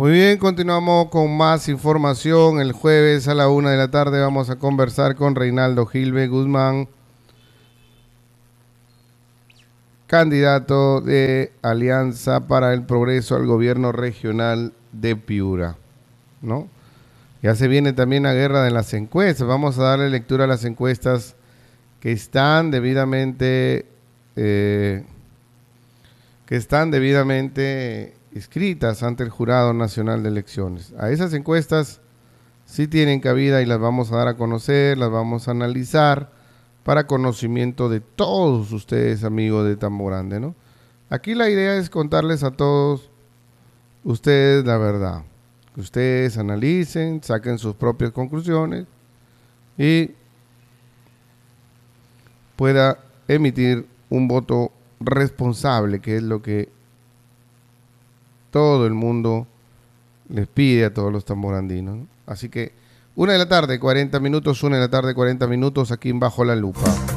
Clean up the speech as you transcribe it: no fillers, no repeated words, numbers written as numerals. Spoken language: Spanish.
Muy bien, continuamos con más información. El jueves a la 1 de la tarde vamos a conversar con Reinaldo Gilbe Guzmán, candidato de Alianza para el Progreso al gobierno regional de Piura, ¿no? Ya se viene también la guerra de las encuestas. Vamos a darle lectura a las encuestas que están debidamente eh, inscritas ante el Jurado Nacional de Elecciones. A esas encuestas sí tienen cabida y las vamos a dar a conocer, las vamos a analizar para conocimiento de todos ustedes, amigos de Tambo Grande, ¿no? Aquí la idea es contarles a todos ustedes la verdad. Que ustedes analicen, saquen sus propias conclusiones y pueda emitir un voto responsable, que es lo que todo el mundo les pide a todos los tamborandinos, ¿no? Así que 1 de la tarde, 40 minutos, 1 de la tarde, 40 minutos, aquí en Bajo la Lupa.